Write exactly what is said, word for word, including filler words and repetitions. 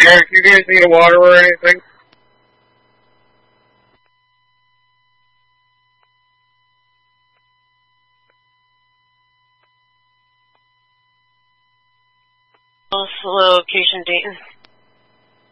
Eric, you guys need a water or anything? Location, Dayton.